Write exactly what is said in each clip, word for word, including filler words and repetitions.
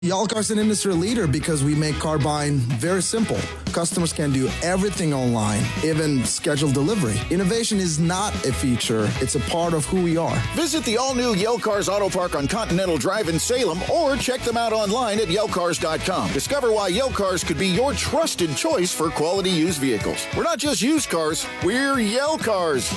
Yellow Car is an industry leader because we make car buying very simple. Customers can do everything online, even schedule delivery. Innovation is not a feature, it's a part of who we are. Visit the all-new Yale Cars Auto Park on Continental Drive in Salem or check them out online at yale cars dot com. Discover why Yale Cars could be your trusted choice for quality used vehicles. We're not just used cars, we're Yale Cars.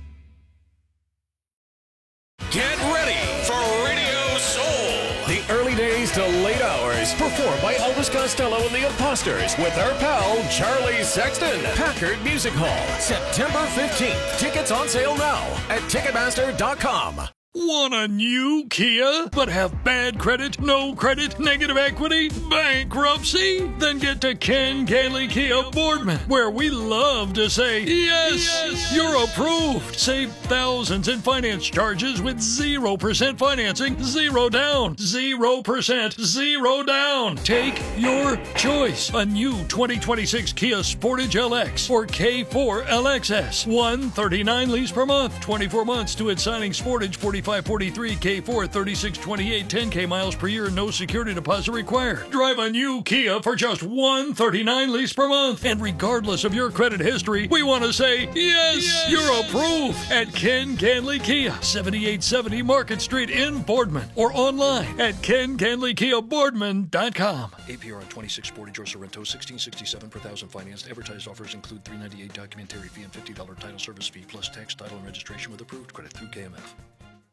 Get ready for Radio Soul. The early days to late hours, performed by Elvis Costello and the Imposters with our pal Charlie Sexton. Packard Music Hall, September fifteenth. Tickets on sale now at ticketmaster dot com. Want a new Kia, but have bad credit, no credit, negative equity, bankruptcy? Then get to Ken Ganley Kia Boardman, where we love to say, yes, yes, you're approved. Save thousands in finance charges with zero percent financing, zero down, zero percent, zero down. Take your choice. A new twenty twenty-six Kia Sportage L X or K four L X S. one hundred thirty-nine lease per month, twenty-four months to its signing. Sportage forty-five forty-three, K four thirty-six twenty-eight, ten K miles per year, no security deposit required. Drive a new Kia for just one hundred thirty-nine lease per month. And regardless of your credit history, we want to say, yes, yes, you're approved at Ken Ganley Kia, seventy-eight seventy Market Street in Boardman, or online at ken ganley kia boardman dot com. A P R on twenty-six Sportage or Sorrento, sixteen sixty-seven per thousand financed. Advertised offers include three ninety-eight documentary fee and fifty dollars title service fee, plus tax, title, and registration with approved credit through K M F.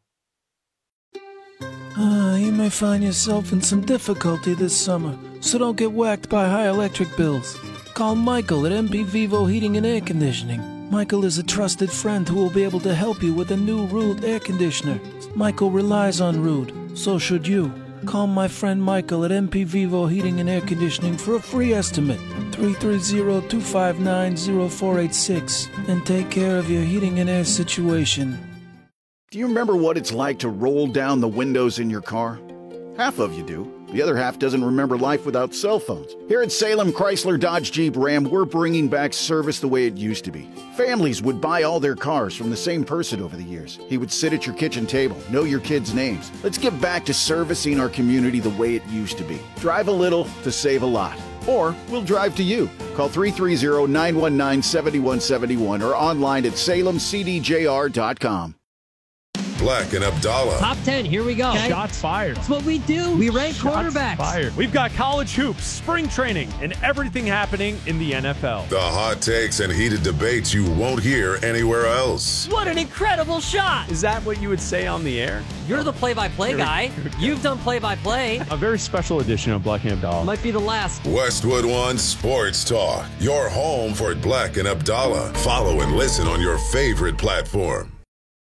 Uh, you may find yourself in some difficulty this summer, so don't get whacked by high electric bills. Call Michael at M P Vivo Heating and Air Conditioning. Michael is a trusted friend who will be able to help you with a new Rude air conditioner. Michael relies on Rude, so should you. Call my friend Michael at M P Vivo Heating and Air Conditioning for a free estimate, three three zero, two five nine, zero four eight six, and take care of your heating and air situation. Do you remember what it's like to roll down the windows in your car? Half of you do. The other half doesn't remember life without cell phones. Here at Salem Chrysler Dodge Jeep Ram, we're bringing back service the way it used to be. Families would buy all their cars from the same person over the years. He would sit at your kitchen table, know your kids' names. Let's get back to servicing our community the way it used to be. Drive a little to save a lot. Or we'll drive to you. Call three three zero, nine one nine, seven one seven one or online at salem c d j r dot com. Black and Abdallah. Top ten, here we go. Okay. Shots fired. That's what we do. We rank Shots quarterbacks. Fired. We've got college hoops, spring training, and everything happening in the N F L. The hot takes and heated debates you won't hear anywhere else. What an incredible shot. Is that what you would say on the air? You're the play-by-play guy. You've done play-by-play. A very special edition of Black and Abdallah. Might be the last. Westwood One Sports Talk. Your home for Black and Abdallah. Follow and listen on your favorite platform.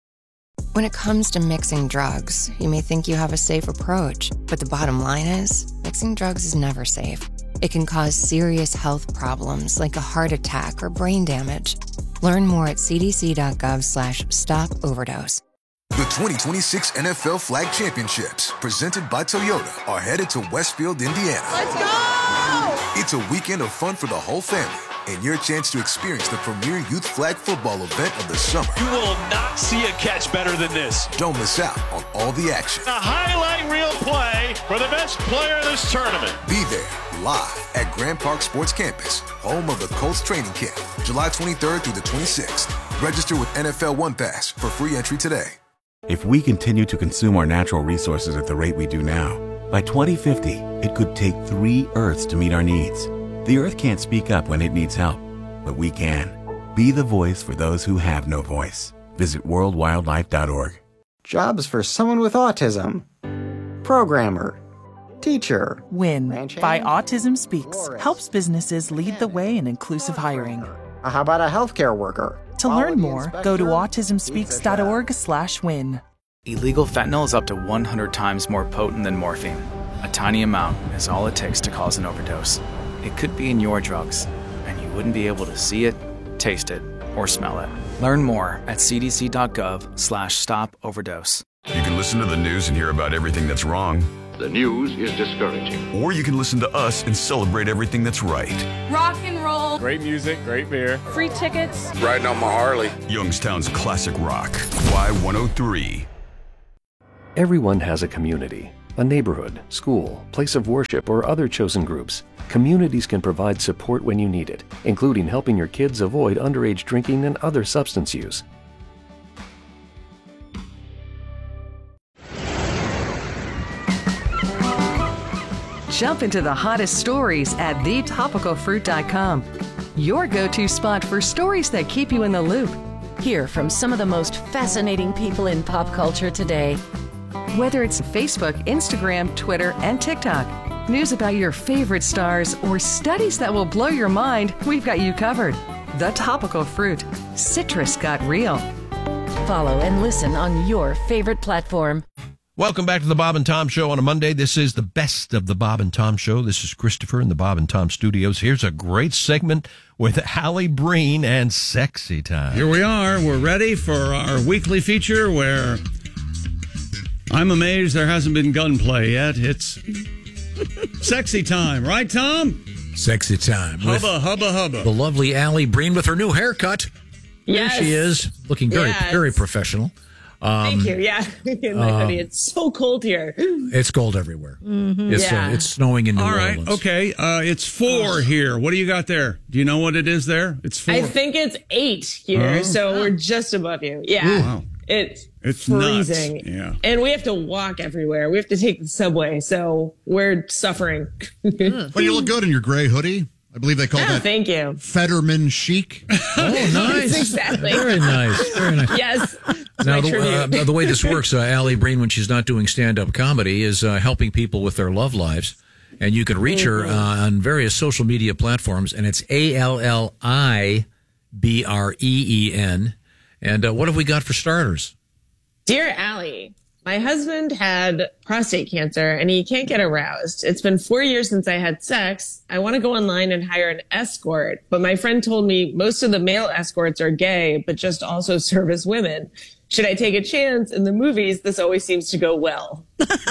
When it comes to mixing drugs, you may think you have a safe approach, but the bottom line is, mixing drugs is never safe. It can cause serious health problems like a heart attack or brain damage. Learn more at c d c dot gov slash stop overdose. The twenty twenty-six N F L Flag Championships, presented by Toyota, are headed to Westfield, Indiana. Let's go! It's a weekend of fun for the whole family, and your chance to experience the premier youth flag football event of the summer. You will not see a catch better than this. Don't miss out on all the action. A highlight reel play for the best player of this tournament. Be there, live at Grand Park Sports Campus, home of the Colts training camp, July twenty-third through the twenty-sixth. Register with N F L One Pass for free entry today. If we continue to consume our natural resources at the rate we do now, by twenty fifty, it could take three Earths to meet our needs. The Earth can't speak up when it needs help, but we can. Be the voice for those who have no voice. Visit world wildlife dot org. Jobs for someone with autism. Programmer. Teacher. WIN by Autism Speaks helps businesses lead the way in inclusive hiring. How about a healthcare worker? To learn more, go to autism speaks dot org slash win. Illegal fentanyl is up to one hundred times more potent than morphine. A tiny amount is all it takes to cause an overdose. It could be in your drugs, and you wouldn't be able to see it, taste it, or smell it. Learn more at c d c dot gov slash stop overdose. You can listen to the news and hear about everything that's wrong. The news is discouraging. Or you can listen to us and celebrate everything that's right. Rock and roll. Great music, great beer. Free tickets. Riding on my Harley. Youngstown's classic rock. Y one oh three. Everyone has a community. a neighborhood, school, place of worship, or other chosen groups, communities can provide support when you need it, including helping your kids avoid underage drinking and other substance use. Jump into the hottest stories at the topical fruit dot com. Your go-to spot for stories that keep you in the loop. Hear from some of the most fascinating people in pop culture today. Whether it's Facebook, Instagram, Twitter, and TikTok, news about your favorite stars, or studies that will blow your mind, we've got you covered. The Topical Fruit. Citrus got real. Follow and listen on your favorite platform. Welcome back to the Bob and Tom Show on a Monday. This is the best of the Bob and Tom Show. This is Christopher in the Bob and Tom Studios. Here's a great segment with Allie Breen and Sexy Time. Here we are. We're ready for our weekly feature where I'm amazed there hasn't been gunplay yet. It's Sexy Time. Right, Tom? Sexy Time. Hubba, hubba, hubba. The lovely Allie Breen with her new haircut. Yes. There she is, looking very, Yes. very professional. Thank Um, you. Yeah. In my uh, hoodie. It's so cold here. It's cold everywhere. Mm-hmm. It's yeah. uh, it's snowing in New All right. Orleans. Okay. Uh, it's four here. What do you got there? Do you know what it is there? It's four. I think it's eight here, Oh. so we're just above you. Yeah. Ooh, wow. It's, It's freezing. nuts. Yeah. And we have to walk everywhere. We have to take the subway, so we're suffering. But you look good in your gray hoodie. I believe they call Oh, that thank you. Fetterman chic. Oh, nice. Exactly. Very nice. Very nice. Yes. Now, My the, tribute. uh, the way this works, uh, Allie Breen, when she's not doing stand-up comedy, is uh, helping people with their love lives. And you can reach her uh, on various social media platforms, and it's A L L I B R E E N. And uh, what have we got for starters? Dear Allie, my husband had prostate cancer and he can't get aroused. It's been four years since I had sex. I want to go online and hire an escort, but my friend told me most of the male escorts are gay, but just also serve as women. Should I take a chance? In the movies, this always seems to go well.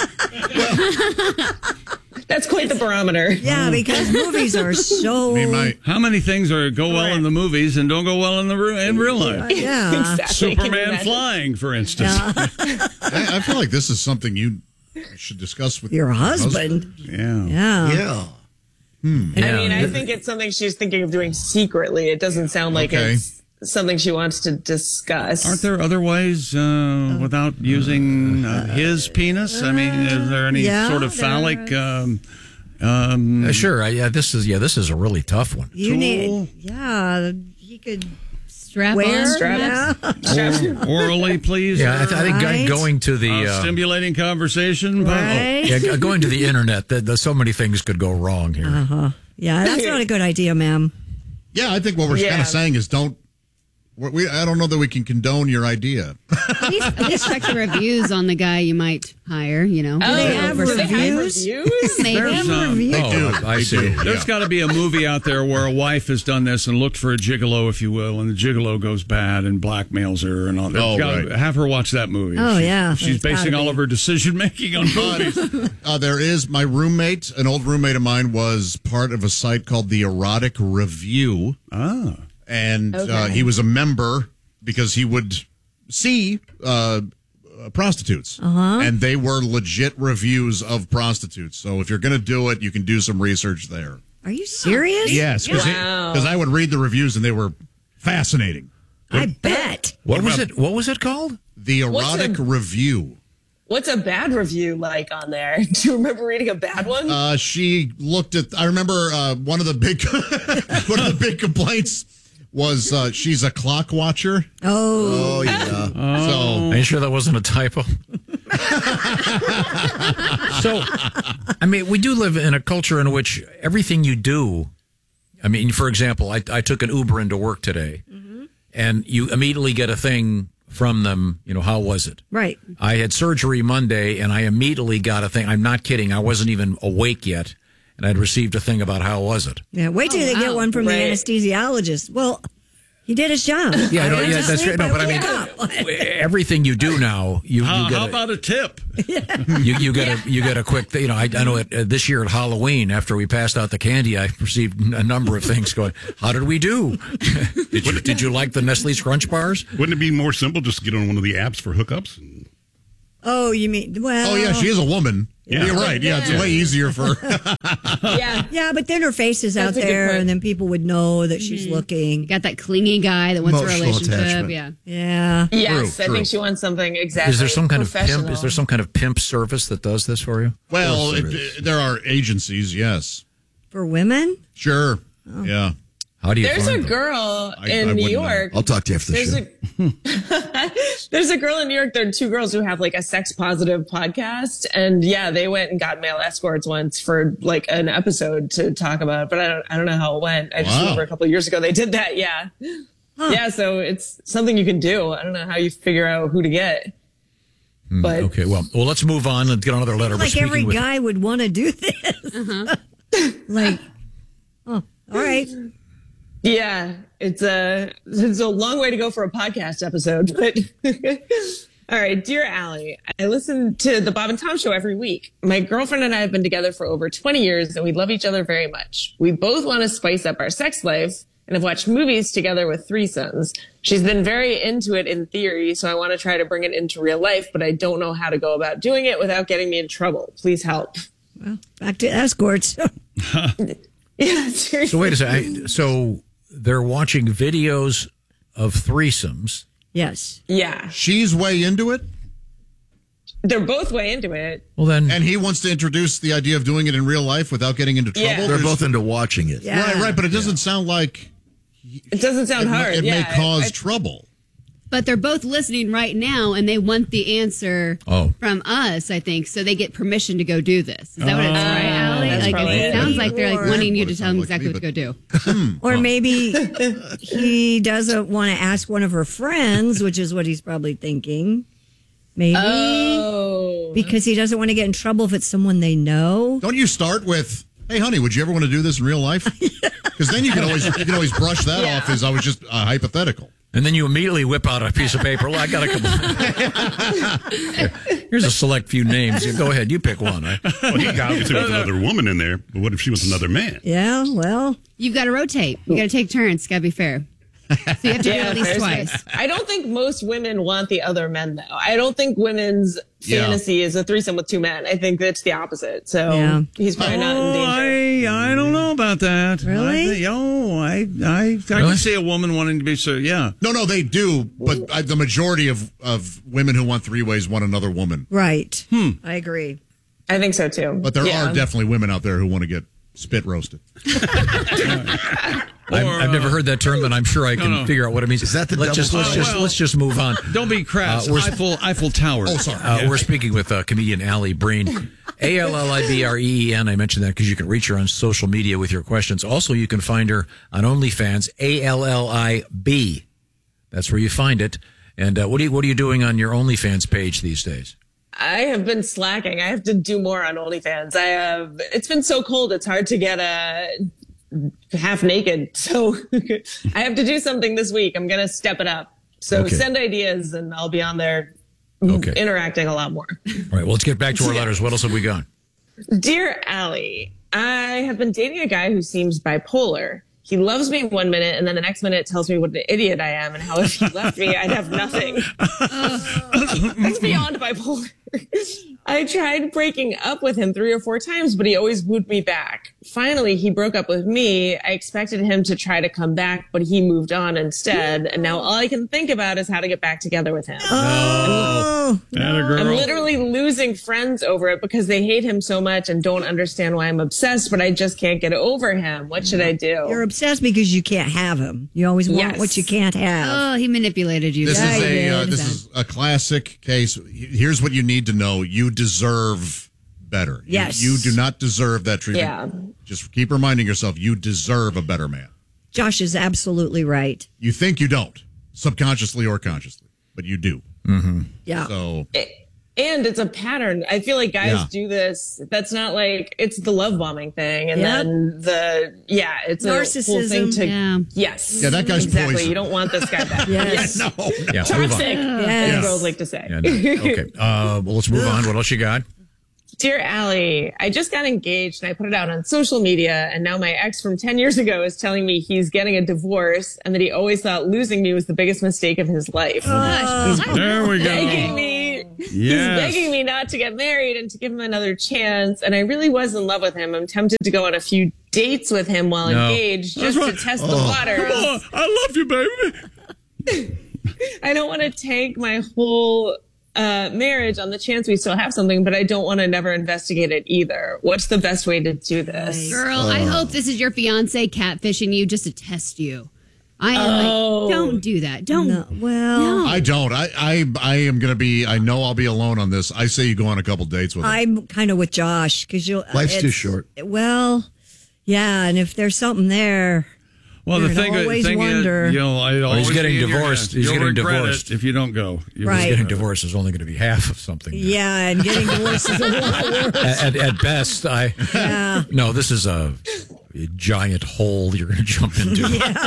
That's quite the barometer. Yeah, because movies are so... How many things are go well in the movies and don't go well in the re- in real life? Yeah. Exactly. Can you Superman imagine? flying, for instance. I, I feel like this is something you should discuss with Your husband. Yeah. Yeah. Yeah. Hmm. I mean, I think it's something she's thinking of doing secretly. It doesn't sound like Okay. it's something she wants to discuss. Aren't there other ways uh, without using uh, his penis? I mean, is there any Yeah, sort of phallic? Um, um, Uh, sure. I, yeah, this is yeah, this is a really tough one. You need... Yeah, he could... Strap Wear, on. yeah. or- orally, please. Yeah, I, th- I think Right. going to the Uh, uh, stimulating conversation. Right. yeah, g- going to the internet, th- th- so many things could go wrong here. Uh-huh. Yeah, that's not a good idea, ma'am. Yeah, I think what we're Yeah. kind of saying is don't. We, I don't know that we can condone your idea. At least, at least check the reviews on the guy you might hire, you know. Oh, they have do they have reviews? reviews? Maybe. There's, um, Reviews. They do. Oh, I They see. do. There's Yeah. got to be a movie out there where a wife has done this and looked for a gigolo, if you will, and the gigolo goes bad and blackmails her and all that. Oh, Gotta- right. Have her watch that movie. Oh, She- yeah. She's There's basing gotta all be. of her decision making on movies. Uh, there is my roommate, an old roommate of mine, was part of a site called the Erotic Review, ah. and uh, Okay. he was a member because he would see uh, uh, prostitutes, Uh-huh. and they were legit reviews of prostitutes. So if you're going to do it, you can do some research there. Are you serious? Yes, because Wow. I would read the reviews and they were fascinating. I bet. What was it? What was it called? The What's Erotic a- Review. What's a bad review like on there? Do you remember reading a bad one? Uh, she looked at. I remember uh, one of the big one of the big complaints was uh, she's a clock watcher. Oh. Oh yeah. Are you sure that wasn't a typo? So, I mean, we do live in a culture in which everything you do, I mean, for example, I, I took an Uber into work today, and you immediately get a thing from them, you know, how was it? Right. I had surgery Monday, and I immediately got a thing. I'm not kidding. I wasn't even awake yet, and I'd received a thing about how was it. Yeah, wait till Oh, they get wow. one from Right. the anesthesiologist. Well, he did his job. Yeah, I know, I yeah, just that's sleep, right. No, but I wake mean, up. everything you do now, you, How, you get how a- about a tip? You, you get a you get a quick you know I, I know it, uh, this year at Halloween after we passed out the candy I received a number of things going, how did we do? did you did you like the Nestle Crunch bars? Wouldn't it be more simple just to get on one of the apps for hookups? Oh, you mean, well. Oh, yeah, she is a woman. Yeah. You're right. Yeah, it's Yeah. way easier for. Yeah. Yeah, but then her face is That's out a good there, point. and then people would know that she's Mhm. looking. You got that clingy guy that wants Emotional a relationship. attachment. Yeah. Yeah. Yes, True, I true. think she wants something exactly. Is there some kind of pimp? professional. Is there some kind of pimp service that does this for you? Well, Of course it, there is. there are agencies, yes. For women? Sure. Oh. Yeah. How do you There's a find them? girl I- in I New wouldn't know. York. I'll talk to you after the There's show. a there's a girl in New York. There are two girls who have like a sex positive podcast, and yeah, they went and got male escorts once for like an episode to talk about it. But I don't I don't know how it went. I just Wow. remember a couple of years ago they did that. Yeah, yeah. So it's something you can do. I don't know how you figure out who to get. Hmm, But okay, well, well, let's move on. Let's get another letter. We're Like speaking every with- guy would want to do this. Uh-huh. Like, oh, all right. yeah, it's a it's a long way to go for a podcast episode, but. All right, dear Allie, I listen to the Bob and Tom show every week. My girlfriend and I have been together for over twenty years and we love each other very much. We both want to spice up our sex life and have watched movies together with threesomes. She's been very into it in theory, so I want to try to bring it into real life, but I don't know how to go about doing it without getting me in trouble. Please help. Well, back to escorts. Yeah, seriously. So wait a second. So they're watching videos of threesomes. Yes. Yeah. She's way into it. They're both way into it. Well, then. And he wants to introduce the idea of doing it in real life without getting into trouble. Yeah. They're There's- both into watching it. Yeah. Right, right. But it doesn't sound like It doesn't sound it, hard. it yeah, may cause I- I- trouble. But they're both listening right now, and they want the answer Oh. from us, I think, so they get permission to go do this. Is that what it's right, Allie? that's Like, probably it it. sounds like they're like Or- wanting you What to it tell them sounds like exactly to me, what to go do. Or maybe he doesn't want to ask one of her friends, which is what he's probably thinking. Maybe. Oh. Because he doesn't want to get in trouble if it's someone they know. Don't you start with, "Hey, honey, would you ever want to do this in real life?" Because then you can always you can always brush that Yeah. off as I was just uh, hypothetical. And then you immediately whip out a piece of paper. Well, I got a couple. Here's a select few names. You go ahead. You pick one. Right? Well, he obviously with another woman in there, but what if she was another man? Yeah, well. You've got to rotate. You got to take turns. Got to be fair. So you have to do it at least there's- twice. I don't think most women want the other men, though. I don't think women's Yeah. fantasy is a threesome with two men. I think that's the opposite. So Yeah. he's probably not in danger. I, I don't know about that. Really? I, think- oh, I, I, I can see a woman wanting to be so. Yeah. No, no, they do, but uh, the majority of, of women who want three ways want another woman. Right. Hmm. I agree. I think so too. But there Yeah. are definitely women out there who want to get spit roasted. I've, I've never heard that term, but I'm sure I can no. figure out what it means. Is that the let's double just let's standard? just Well- let's just move on. Don't be crass. Uh, we're- Eiffel, Eiffel Tower. Oh, sorry. Uh, We're speaking with uh, comedian Allie Breen, A L L I B R E E N. I mentioned that because you can reach her on social media with your questions. Also, you can find her on OnlyFans, A L L I B. That's where you find it. And uh, what are you what are you doing on your OnlyFans page these days? I have been slacking. I have to do more on OnlyFans. I have. It's been so cold. It's hard to get a half naked. So I have to do something this week. I'm gonna step it up. So Okay. send ideas, and I'll be on there Okay. interacting a lot more. All right. Well, let's get back to our Yeah. letters. What else have we got? Dear Allie, I have been dating a guy who seems bipolar. He loves me one minute, and then the next minute tells me what an idiot I am and how if he left me, I'd have nothing. That's beyond bipolar. I tried breaking up with him three or four times, but he always wooed me back. Finally, he broke up with me. I expected him to try to come back, but he moved on instead. And now all I can think about is how to get back together with him. Oh, I'm literally losing friends over it because they hate him so much and don't understand why I'm obsessed, but I just can't get over him. What should I do? you're obsessed because you can't have him. You always want Yes. what you can't have. Oh, he manipulated you. This Yeah, is he a uh, did. this is a classic case. Here's what you need to know: you deserve better. You- Yes. you, do not deserve that treatment. Yeah. Just keep reminding yourself you deserve a better man. Josh is absolutely right. You think you don't, subconsciously or consciously, but you do. Mm-hmm. Yeah. So And it's a pattern. I feel like guys Yeah. do this. That's not like, it's the love bombing thing. And Yep. then the, yeah, it's a whole Narcissism. thing to, Yeah. yes. Yeah, that guy's exactly. poison. You don't want this guy back. Yes. no. Yeah. Move on. Toxic, Yes. as girls like to say. Yeah, no. Okay. Uh, well, let's move on. What else you got? Dear Allie, I just got engaged and I put it out on social media, and now my ex from ten years ago is telling me he's getting a divorce and that he always thought losing me was the biggest mistake of his life. There we go. Making me He's Yes. begging me not to get married and to give him another chance. And I really was in love with him. I'm tempted to go on a few dates with him while No. engaged just That's to right. test Oh. the waters. Oh, I love you, baby. I don't want to tank my whole uh, marriage on the chance we still have something, but I don't want to never investigate it either. What's the best way to do this? Girl, I hope this is your fiance catfishing you just to test you. I Oh. like, don't do that. Don't. No, well, I don't. I, I I am going to be, I know I'll be alone on this. I say you go on a couple dates with him. I'm kind of with Josh because you'll. Life's too it's- short. Well, yeah, and if there's something there, Well, the you'd thing, always thing wonder. is, you know, I Well, he's always getting be in your divorced. hands. He's You'll getting regret divorced. it if you don't go. You Right. He's getting divorced is only going to be half of something. Yeah, and getting divorced is a lot worse. At, at, at best, I. Yeah. No, this is a, a giant hole you're going to jump into.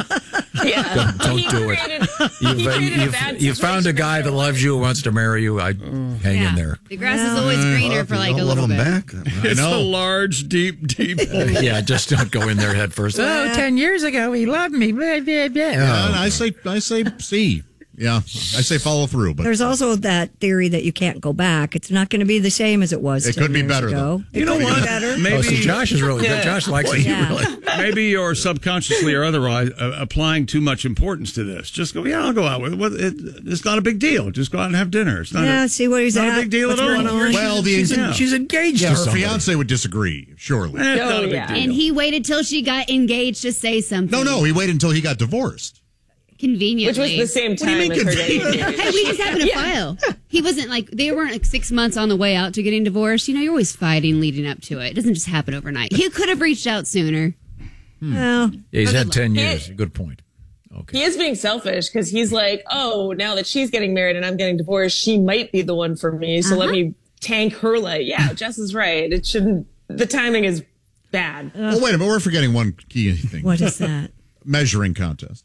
Yeah. Don't, don't He do created- it. he You've, created a you've, bad you've found a guy that loves you and wants to marry you. I hang in there. The grass is always greener for like a little bit. It's a large, deep, deep hole. Yeah, just don't go in there head first. Oh, ten years ago, he loved me. Blah, blah, blah. Yeah, Oh. and I say, I say, see. Yeah, I say follow through, but There's also that theory that you can't go back. It's not going to be the same as it was. It ten could be years better, ago. though. It You know could be what? Better. Maybe Oh, see, Josh is really good. Yeah. Josh likes it. Yeah. Really. Maybe you're subconsciously or otherwise uh, applying too much importance to this. Just go, yeah, I'll go out with it. What, it. It's not a big deal. Just go out and have dinner. It's not Yeah, a, see what he's not at. a big deal what's at all. going on. well, the she's, yeah. She's engaged yeah, to her somebody. fiance would disagree, surely. Eh, it's Oh, not a big yeah. deal. And he waited till she got engaged to say something. No, no, he waited until he got divorced. Conveniently. Which was the same What do you time mean as her getting convenient? engaged. Hey, we just happened to Yeah. file. He wasn't like, they weren't like six months on the way out to getting divorced. You know, you're always fighting leading up to it. It doesn't just happen overnight. He could have reached out sooner. Well, Yeah, he's had ten He- years. Good point. Okay. He is being selfish because he's like, oh, now that she's getting married and I'm getting divorced, she might be the one for me. So let me tank her life. Yeah, Jess is right. It shouldn't, the timing is bad. Well, wait a minute. We're forgetting one key thing. what is that? Measuring contest.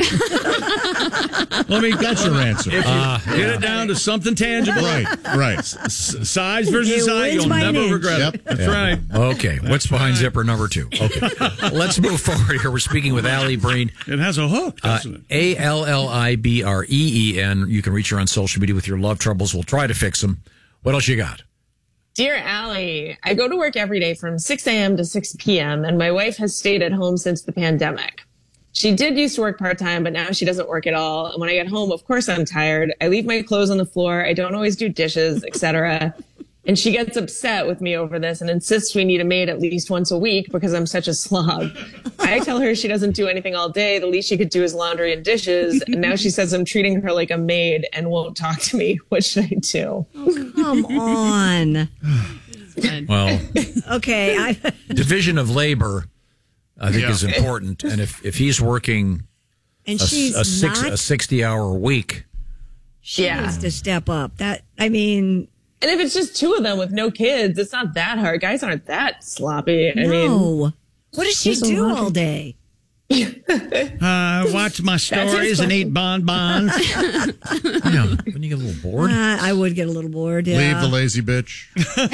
Let me, that's your answer. If you get it down to something tangible, Right, right. S- size versus It size, wins you'll by an never inch. regret Yep. it. That's Yeah. right. Okay, what's behind zipper number two? Okay, let's move forward here. We're speaking with Allie Breen, It has a hook, uh, doesn't it? A L L I B R E E N. You can reach her on social media with your love troubles. We'll try to fix them. What else you got? Dear Allie, I go to work every day from six a.m. to six p.m. and my wife has stayed at home since the pandemic. She did used to work part-time, but now she doesn't work at all. And when I get home, of course I'm tired. I leave my clothes on the floor. I don't always do dishes, et cetera. And she gets upset with me over this and insists we need a maid at least once a week because I'm such a slob. I tell her she doesn't do anything all day. The least she could do is laundry and dishes. And now she says I'm treating her like a maid and won't talk to me. What should I do? Come on. Well, Okay, I, division of labor, I think, Yeah. is important. And if, if he's working and a, she's a six not. a sixty hour week, she Yeah. needs to step up. That I mean, And if it's just two of them with no kids, it's not that hard. Guys aren't that sloppy. I mean, no. What does she she's a do lot. all day? Uh, watch my stories and eat bonbons. yeah, wouldn't you get a little bored? Uh, I would get a little bored. Yeah. Leave the lazy bitch.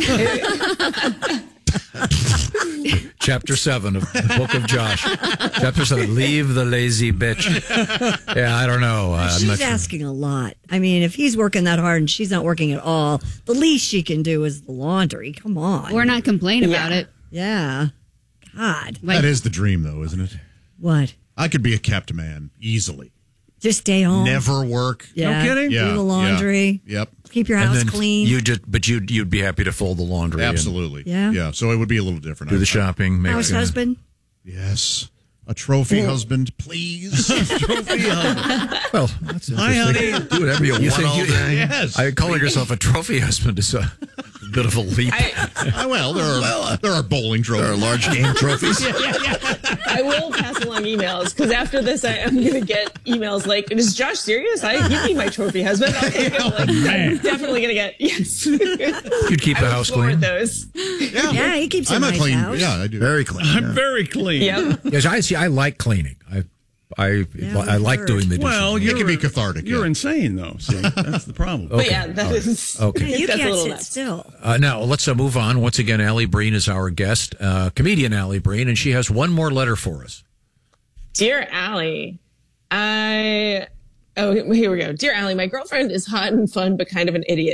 Chapter seven of the Book of Josh. Chapter seven. Leave the lazy bitch. Yeah, I don't know. Uh, I'm She's not sure. asking a lot. I mean, if he's working that hard and she's not working at all, the least she can do is the laundry. Come on. Or not complain about Yeah. it. Yeah. God. Like, That is the dream, though, isn't it? What? I could be a kept man easily. Just stay home. Never work. Yeah. kidding? Do Yeah, the laundry. yeah. Yep. Keep your And house then clean. You just, but you'd you'd be happy to fold the laundry. and Absolutely. Yeah. Yeah. So it would be a little different. do the I- shopping. Make, House uh, husband. Yes. A trophy husband, please. trophy husband. Well, that's Hi, interesting. honey. Do whatever you, You want think all you- day. Yes. I calling yourself a trophy husband is a bit of a leap. I, Uh, well, there are there are bowling trophies. There are large game trophies. I will pass along emails because after this, I am going to get emails like, "Is Josh serious? I give me my trophy husband." I'm, gonna get, like, I'm definitely going to get yes. You'd keep I the will house forward clean. Those. Yeah. Yeah, he keeps a I'm a nice clean. house. Yeah, I do. Very clean. I'm very clean. Yep. Yes, I see. I like cleaning. I I Yeah, I like we've doing heard. the dishes. Well, It you're, can be cathartic. You're yeah. insane, though. See, that's the problem. But Okay. yeah, that All right. is. Okay. You That's a can't little sit nuts. still. Uh, now let's uh, move on. Once again, Allie Breen is our guest, uh, comedian Allie Breen, and she has one more letter for us. Dear Allie, I. Oh, here we go. Dear Allie, my girlfriend is hot and fun, but kind of an idiot.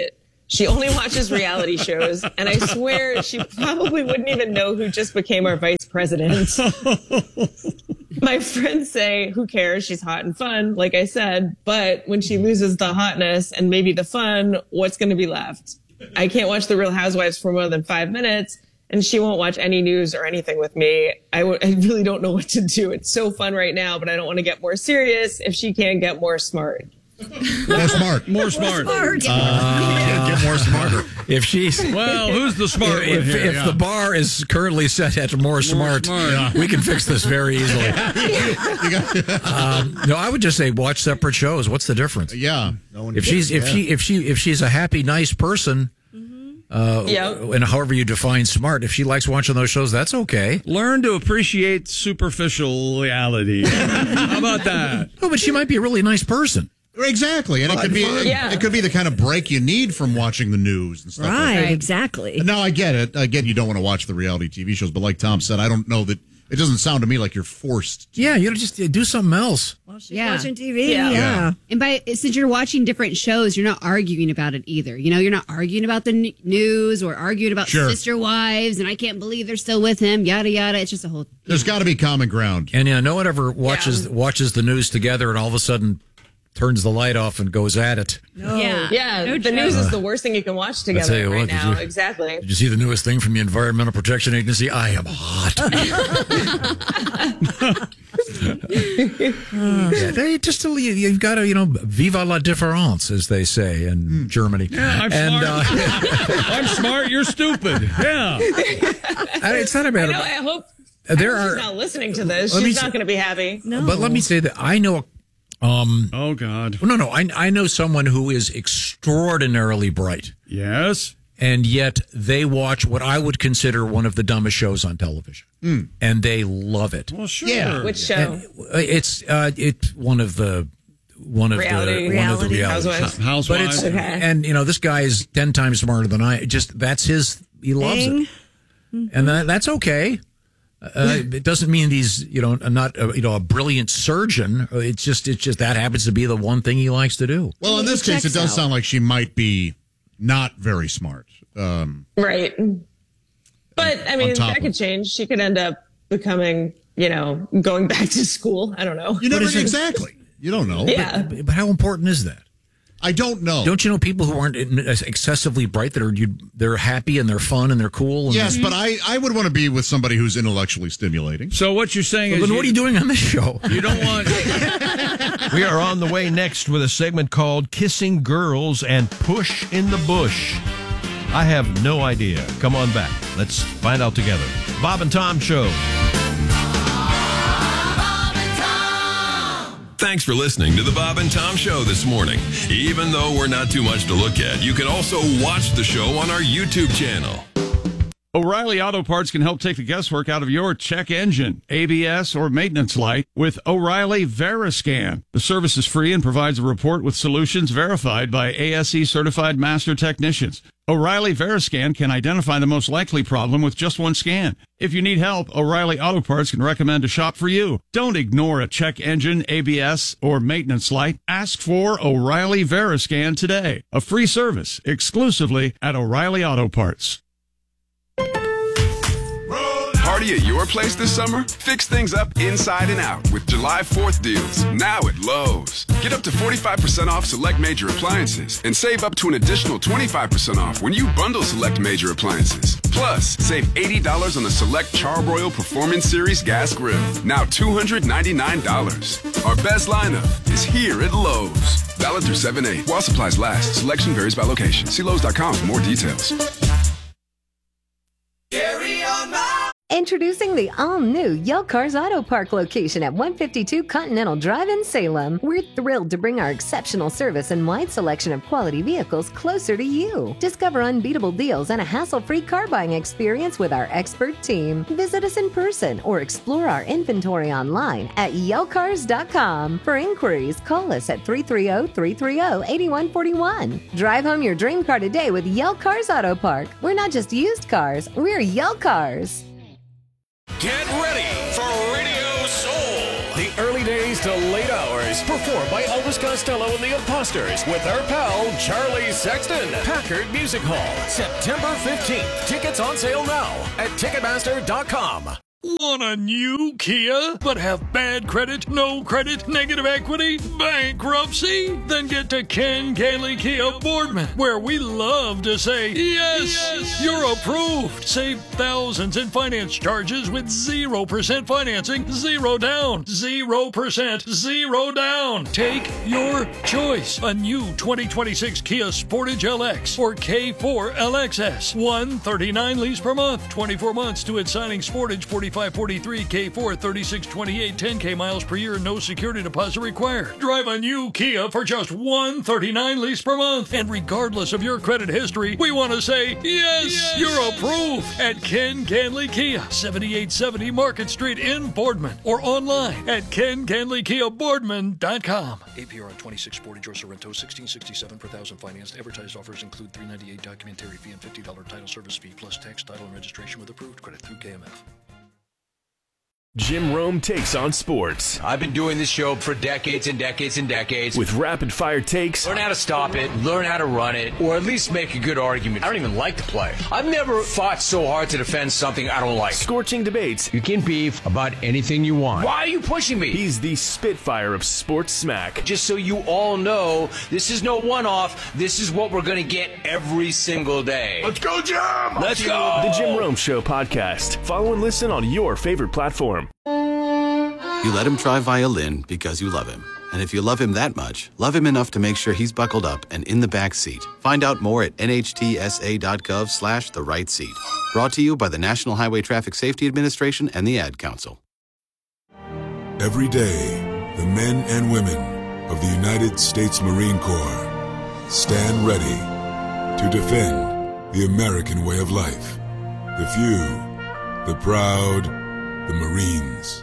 She only watches reality shows, and I swear she probably wouldn't even know who just became our vice president. My friends say, who cares? She's hot and fun, like I said. But when she loses the hotness and maybe the fun, what's going to be left? I can't watch The Real Housewives for more than five minutes, and she won't watch any news or anything with me. I, w- I really don't know what to do. It's so fun right now, but I don't want to get more serious if she can't get more smart. More smart. More smart. Smart. Uh, Get more smarter. If she's Well, who's the smart if, one here? if Yeah. the bar is currently set at more smart, smart. Yeah. we can fix this very easily. um, no, I would just say watch separate shows. What's the difference? Yeah. No one If she's if yeah. she if she if she's a happy, nice person, uh, Yep. and however you define smart, if she likes watching those shows, that's okay. Learn to appreciate superficiality. How about that? No, but she might be a really nice person. Exactly, and it could be Yeah. it could be the kind of break you need from watching the news and stuff. Right, like that. exactly. No, I get it. Again, you don't want to watch the reality T V shows, but like Tom said, I don't know that it doesn't sound to me like you're forced. Yeah, you just do something else. Well, she's Yeah. watching T V. Yeah. Yeah. Yeah. And by since you're watching different shows, you're not arguing about it either. You know, you're not arguing about the n- news or arguing about Sure. sister wives, and I can't believe they're still with him. Yada yada. It's just a whole. There's got to be common ground. And yeah, no one ever watches watches the news together and all of a sudden turns the light off and goes at it. No. Yeah. Yeah, No the joke. news is the worst thing you can watch tell together you right what, did now. you- Exactly. Did you see the newest thing from the Environmental Protection Agency? I am hot. yeah, they just you- you've got to you know viva la différence, as they say in Germany. Yeah, I'm and, smart. Uh, I'm smart. You're stupid. Yeah. it's not I about know. I hope there I hope are. she's not listening to this. Let me She's s- not going to be happy. No. But let me say that I know. Um, Oh God. no, no, I I know someone who is extraordinarily bright, Yes. and yet they watch what I would consider one of the dumbest shows on television, and they love it. Well, sure. Yeah. Which show? And it's uh, it's one of the one of Reality. the one of the Reality. reality Housewives. shows. Housewives. But it's Okay. and you know this guy is ten times smarter than I. Just that's his. He loves Ding. it, and that, that's okay. Uh, it doesn't mean he's you know not a, you know a brilliant surgeon. It's just it's just that happens to be the one thing he likes to do. Well, in this It case, it checks does out. sound like she might be not very smart. Um, Right. But, I mean, top that of- could change. She could end up becoming, you know, going back to school. I don't know. you never is it? exactly. You don't know. Yeah. But how important is that? I don't know. Don't you know people who aren't excessively bright that are you? They're happy and they're fun and they're cool. And Yes, but I, I would want to be with somebody who's intellectually stimulating. So what you're saying Well, is then what are you doing on this show? You don't want. We are on the way next with a segment called Kissing Girls and Push in the Bush. I have no idea. Come on back. Let's find out together. Bob and Tom Show. Thanks for listening to the Bob and Tom Show this morning. Even though we're not too much to look at, you can also watch the show on our YouTube channel. O'Reilly Auto Parts can help take the guesswork out of your check engine, A B S, or maintenance light with O'Reilly Veriscan. The service is free and provides a report with solutions verified by A S E certified master technicians. O'Reilly Veriscan can identify the most likely problem with just one scan. If you need help, O'Reilly Auto Parts can recommend a shop for you. Don't ignore a check engine, A B S, or maintenance light. Ask for O'Reilly Veriscan today. A free service exclusively at O'Reilly Auto Parts. Party at your place this summer? Fix things up inside and out with July fourth deals, now at Lowe's. Get up to forty-five percent off select major appliances and save up to an additional twenty-five percent off when you bundle select major appliances. Plus, save eighty dollars on the select Charbroil Performance Series gas grill, now two hundred ninety-nine dollars. Our best lineup is here at Lowe's. Valid through seven eight. While supplies last, selection varies by location. See Lowe's dot com for more details. Introducing the all-new Yale Cars Auto Park location at one fifty-two Continental Drive in Salem. We're thrilled to bring our exceptional service and wide selection of quality vehicles closer to you. Discover unbeatable deals and a hassle-free car buying experience with our expert team. Visit us in person or explore our inventory online at yale cars dot com. For inquiries, call us at three three zero, three three zero, eight one four one. Drive home your dream car today with Yale Cars Auto Park. We're not just used cars, we're Yale Cars. Get ready for Radio Soul. The early days to late hours Boys, performed by Elvis Costello and the Imposters with their pal Charlie Sexton. Packard Music Hall, September fifteenth. Tickets on sale now at Ticketmaster dot com. Want a new Kia, but have bad credit, no credit, negative equity, bankruptcy? Then get to Ken Ganley Kia Boardman, where we love to say, yes, yes, you're approved. Save thousands in finance charges with zero percent financing, zero down, zero percent, zero down. Take your choice. A new twenty twenty-six Kia Sportage L X or K four L X S. one hundred thirty-nine lease per month, twenty-four months to its signing. Sportage forty-five forty-three, K four thirty-six twenty-eight, ten K miles per year, no security deposit required. Drive a new Kia for just one hundred thirty-nine lease per month. And regardless of your credit history, we want to say, yes, yes, you're approved at Ken Ganley Kia, seventy-eight seventy Market Street in Boardman, or online at ken ganley kia boardman dot com. A P R on twenty-six Sportage or Sorrento, sixteen sixty-seven per thousand financed. Advertised offers include three ninety-eight documentary fee and fifty dollars title service fee plus tax, title, and registration with approved credit through K M F. Jim Rome takes on sports. I've been doing this show for decades and decades and decades. With rapid-fire takes. Learn how to stop it, learn how to run it, or at least make a good argument. I don't even like to play. I've never fought so hard to defend something I don't like. Scorching debates. You can beef about anything you want. Why are you pushing me? He's the Spitfire of sports smack. Just so you all know, this is no one-off. This is what we're going to get every single day. Let's go, Jim! Let's go! The Jim Rome Show podcast. Follow and listen on your favorite platform. You let him try violin because you love him. And if you love him that much, love him enough to make sure he's buckled up and in the back seat. Find out more at N H T S A dot gov slash the right seat. Brought to you by the National Highway Traffic Safety Administration and the Ad Council. Every day, the men and women of the United States Marine Corps stand ready to defend the American way of life. The few, the proud, the Marines.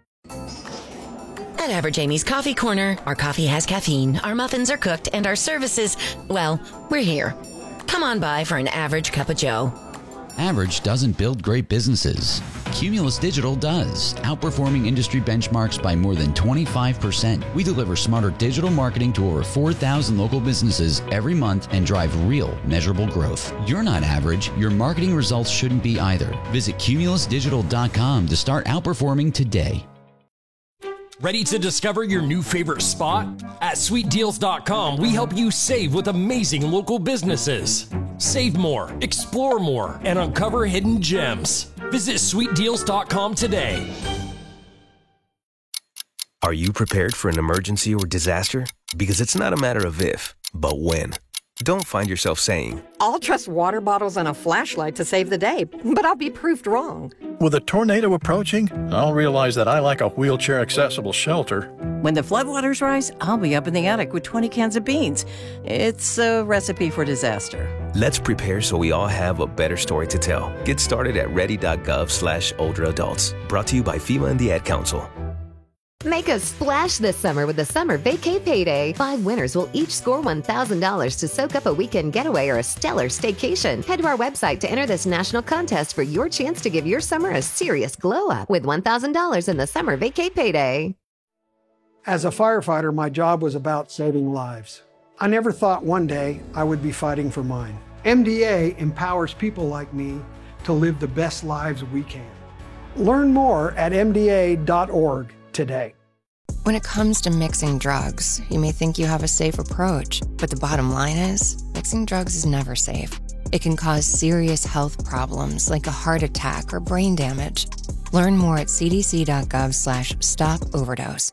At Average Amy's Coffee Corner, our coffee has caffeine, our muffins are cooked, and our services, well, we're here. Come on by for an average cup of joe. Average doesn't build great businesses. Cumulus Digital does, outperforming industry benchmarks by more than twenty-five percent. We deliver smarter digital marketing to over four thousand local businesses every month and drive real, measurable growth. You're not average. Your marketing results shouldn't be either. Visit cumulus digital dot com to start outperforming today. Ready to discover your new favorite spot? At sweet deals dot com, we help you save with amazing local businesses. Save more, explore more, and uncover hidden gems. Visit sweet deals dot com today. Are you prepared for an emergency or disaster? Because it's not a matter of if, but when. Don't find yourself saying, I'll trust water bottles and a flashlight to save the day, but I'll be proved wrong. With a tornado approaching, I'll realize that I lack a wheelchair-accessible shelter. When the floodwaters rise, I'll be up in the attic with twenty cans of beans. It's a recipe for disaster. Let's prepare so we all have a better story to tell. Get started at ready dot gov slash older adults. Brought to you by FEMA and the Ad Council. Make a splash this summer with the Summer Vacay Payday. Five winners will each score one thousand dollars to soak up a weekend getaway or a stellar staycation. Head to our website to enter this national contest for your chance to give your summer a serious glow-up with one thousand dollars in the Summer Vacay Payday. As a firefighter, my job was about saving lives. I never thought one day I would be fighting for mine. M D A empowers people like me to live the best lives we can. Learn more at M D A dot org today. When it comes to mixing drugs, you may think you have a safe approach, but the bottom line is, mixing drugs is never safe. It can cause serious health problems like a heart attack or brain damage. Learn more at c d c dot gov slash stop overdose.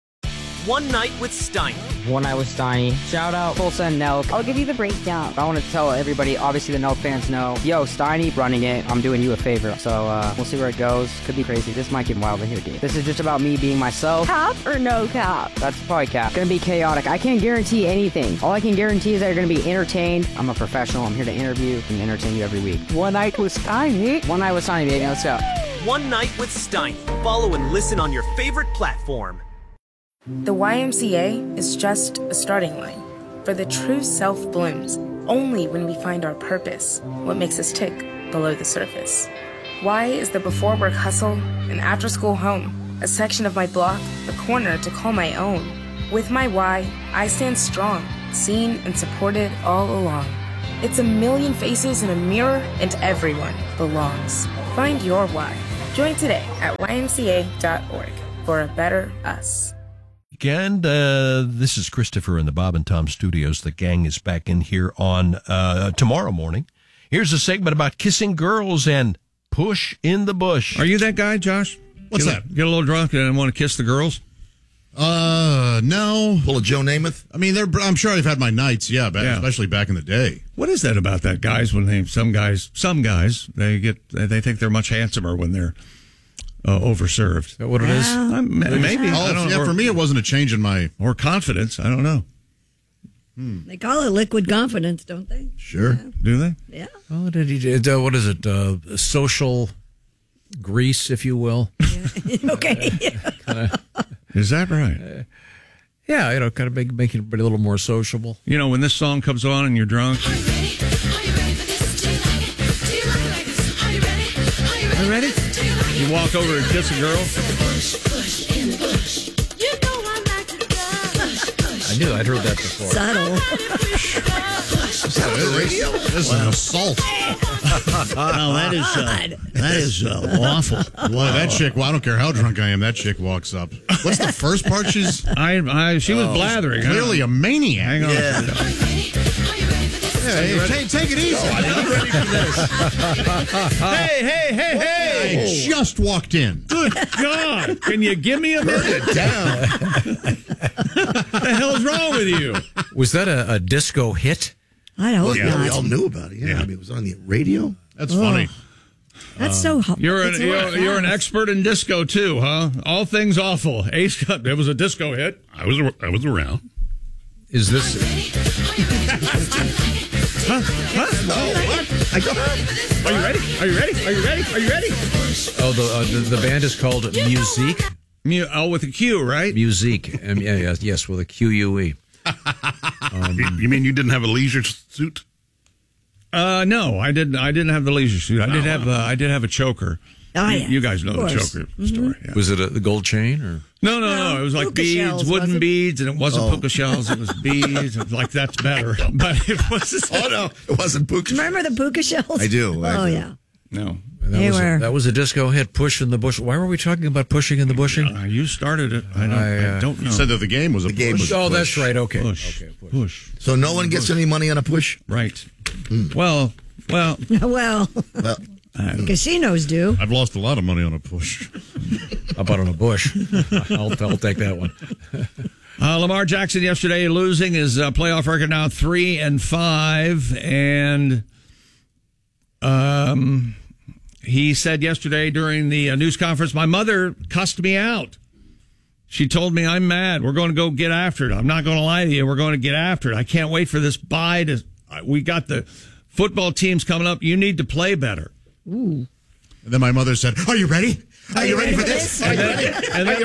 One Night with Steiny. One Night with Steiny. Shout out Tulsa and Nelk. I'll give you the breakdown. I want to tell everybody, obviously the Nelk fans know, yo, Steiny running it. I'm doing you a favor. So uh, we'll see where it goes. Could be crazy. This might get wild in here, dude. This is just about me being myself. Cap or no cap? That's probably cap. Gonna be chaotic. I can't guarantee anything. All I can guarantee is that you're gonna be entertained. I'm a professional. I'm here to interview and entertain you every week. One Night with Steiny. One Night with Steiny, baby. Let's go. One Night with Steiny. Follow and listen on your favorite platform. The Y M C A is just a starting line, for the true self blooms only when we find our purpose, what makes us tick below the surface. Y is the before work hustle, an after school home, a section of my block, a corner to call my own. With my why, I stand strong, seen and supported all along. It's a million faces in a mirror, and everyone belongs. Find your why. Join today at Y M C A dot org for a better us. And uh, this is Christopher in the Bob and Tom studios. The gang is back in here on uh, tomorrow morning. Here's a segment about kissing girls and push in the bush. Are you that guy, Josh? What's get that? A, get a little drunk and want to kiss the girls? Uh, no. Pull a Joe Namath? I mean, they're, I'm sure I've had my nights, yeah, back, Yeah. especially back in the day. What is that about that, guys? When they some guys, some guys, they get they think they're much handsomer when they're uh, overserved. Is that what it is? Uh, maybe. Oh, I don't yeah, know. for me, it wasn't a change in my or confidence. I don't know. Hmm. They call it liquid confidence, don't they? Sure. Yeah. Do they? Yeah. Oh, what did he do? Uh, what is it? Uh, social grease, if you will. Okay. Kinda, Is that right? uh, yeah, you know, kind of make, make everybody a little more sociable. You know, when this song comes on and you're drunk. Are you ready? You walk over and kiss a girl. I knew I'd heard that before. Subtle. Is that the radio? This is an assault. No, that is uh, that is uh, awful. Boy, that chick, well, I don't care how drunk I am, that chick walks up. What's the first part she's... I, I she was Oh, blathering. Clearly a maniac. Hang on. Yeah. Hey, take, take it easy. I'm ready for this. Hey, hey, hey, hey! I just walked in. Good God! Can you give me a minute? Burn it down. What the hell's wrong with you? Was that a, a disco hit? I hope Well, yeah, not. we all knew about it. Yeah, Yeah. I mean, it was on the radio. That's Oh. funny. That's so hot. You're It's an a lot you're, you're an fast. expert in disco too, huh? All things awful. Ace Cut. There was a disco hit. I was I was around. Is this... Huh? Huh? No, what? I go. Are you ready? Are you ready? Are you ready? Are you ready? Oh, the, uh, the the band is called Musique. Mu- oh, with a Q, right? Musique. Um, yeah, yeah, yes, with a Q U E. Um, you, you mean you didn't have a leisure suit? Uh, no, I didn't. I didn't have the leisure suit. I did have. Uh, I did have a choker. Oh, you, yeah. you guys know Of the course. choker Mm-hmm. story. Yeah. Was it a, the gold chain or? No, no, No, no. It was like puka beads, shells, wooden wasn't it? beads, and it wasn't Oh. puka shells. It was beads. It was like that's better, but it was. Oh, no. It wasn't Puka. Remember the puka shells? I do, I oh, do. yeah. No. That They was were- a, that was a disco hit. Push in the bush. Why were we talking about pushing in the bushing? Uh, you started it. I don't, I, I, uh, don't know. You said that the game was a The game push. was- Oh, push. that's right. Okay. push, Okay. Push. push. So no one gets any money on a push? Right. Well, well. Well, Well, casinos do. I've lost a lot of money on a push. How about on a bush? I'll, I'll take that one. Uh, Lamar Jackson yesterday losing his uh, playoff record now three and five, and um, he said yesterday during the uh, news conference, "My mother cussed me out. She told me I'm mad. We're going to go get after it. I'm not going to lie to you. We're going to get after it. I can't wait for this bye. To uh, we got the football teams coming up. You need to play better." Ooh. And then my mother said, "Are you ready? Are, Are you you ready, ready for for this?" this? Are you And then- ready? and Are then